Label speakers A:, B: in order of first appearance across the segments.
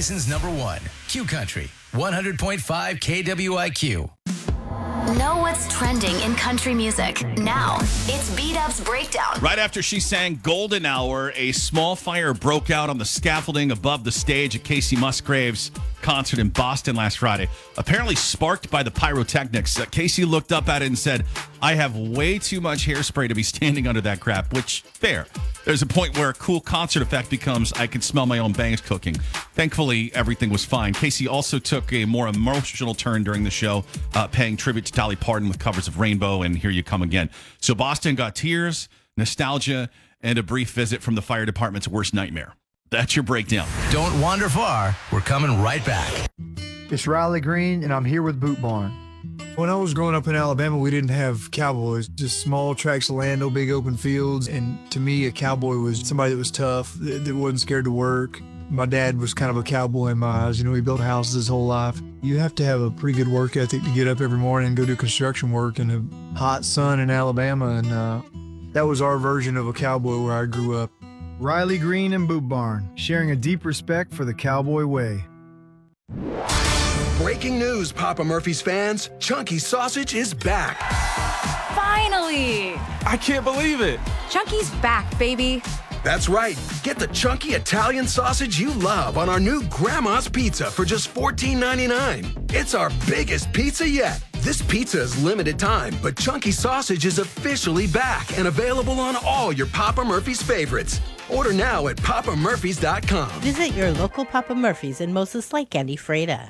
A: Basin's #1, Q Country, 100.5 KWIQ.
B: Know what's trending in country music. Now, it's B-Dub's Breakdown.
C: Right after she sang Golden Hour, a small fire broke out on the scaffolding above the stage at Casey Musgrave's concert in Boston last Friday. Apparently sparked by the pyrotechnics. Casey looked up at it and said, "I have way too much hairspray to be standing under that crap," which, fair. There's a point where a cool concert effect becomes, I can smell my own bangs cooking. Thankfully, everything was fine. Casey also took a more emotional turn during the show, paying tribute to Dolly Parton with covers of Rainbow and Here You Come Again. So Boston got tears, nostalgia, and a brief visit from the fire department's worst nightmare. That's your breakdown.
A: Don't wander far. We're coming right back.
D: It's Riley Green, and I'm here with Boot Barn. When I was growing up in Alabama, we didn't have cowboys, just small tracts of land, no big open fields. And to me, a cowboy was somebody that was tough, that wasn't scared to work. My dad was kind of a cowboy in my eyes. You know, he built houses his whole life. You have to have a pretty good work ethic to get up every morning and go do construction work in the hot sun in Alabama. And that was our version of a cowboy where I grew up. Riley Green and Boot Barn, sharing a deep respect for the cowboy way.
E: Breaking news, Papa Murphy's fans. Chunky Sausage is back.
F: Finally!
G: I can't believe it.
F: Chunky's back, baby.
E: That's right. Get the chunky Italian sausage you love on our new Grandma's Pizza for just $14.99. It's our biggest pizza yet. This pizza is limited time, but Chunky Sausage is officially back and available on all your Papa Murphy's favorites. Order now at papamurphys.com.
H: Visit your local Papa Murphy's in Moses Lake and Ephrata.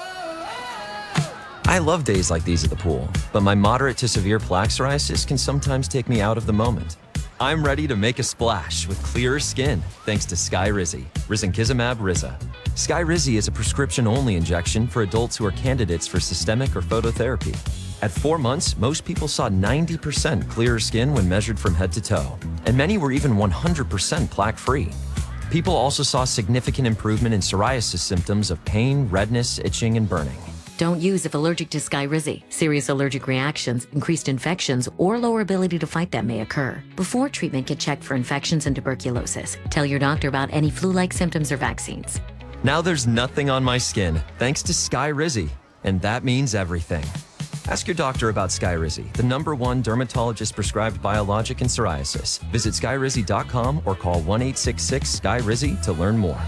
I: I love days like these at the pool, but my moderate to severe plaque psoriasis can sometimes take me out of the moment. I'm ready to make a splash with clearer skin thanks to Skyrizi, risankizumab Riza. Skyrizi is a prescription-only injection for adults who are candidates for systemic or phototherapy. At 4 months, most people saw 90% clearer skin when measured from head to toe, and many were even 100% plaque-free. People also saw significant improvement in psoriasis symptoms of pain, redness, itching, and burning.
J: Don't use if allergic to Skyrizi. Serious allergic reactions, increased infections, or lower ability to fight them may occur. Before treatment, get checked for infections and tuberculosis. Tell your doctor about any flu-like symptoms or vaccines.
I: Now there's nothing on my skin, thanks to Skyrizi, and that means everything. Ask your doctor about Skyrizi, the #1 dermatologist-prescribed biologic in psoriasis. Visit skyrizi.com or call 1-866-SKY-RIZI to learn more.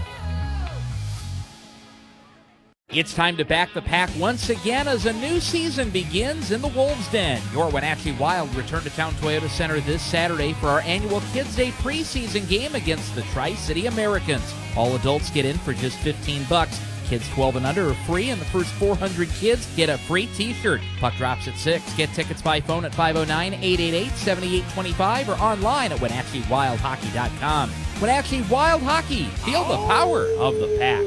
K: It's time to back the pack once again as a new season begins in the Wolves' Den. Your Wenatchee Wild return to Town Toyota Center this Saturday for our annual Kids Day preseason game against the Tri-City Americans. All adults get in for just $15. Kids 12 and under are free, and the first 400 kids get a free t-shirt. Puck drops at 6. Get tickets by phone at 509-888-7825 or online at WenatcheeWildHockey.com. Wenatchee Wild Hockey. Feel the power of the pack.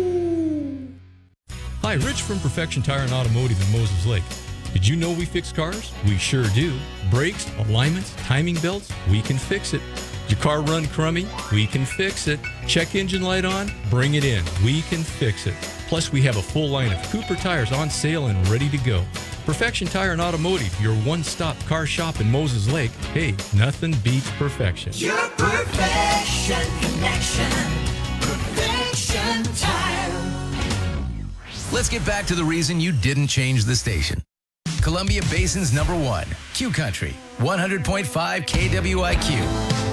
L: Hi, Rich from Perfection Tire and Automotive in Moses Lake. Did you know we fix cars? We sure do. Brakes, alignments, timing belts, we can fix it. Did your car run crummy? We can fix it. Check engine light on? Bring it in. We can fix it. Plus, we have a full line of Cooper tires on sale and ready to go. Perfection Tire and Automotive, your one-stop car shop in Moses Lake. Hey, nothing beats perfection.
M: Your perfection connection. Perfection Tire.
A: Let's get back to the reason you didn't change the station. Columbia Basin's #1, Q Country, 100.5 KWIQ.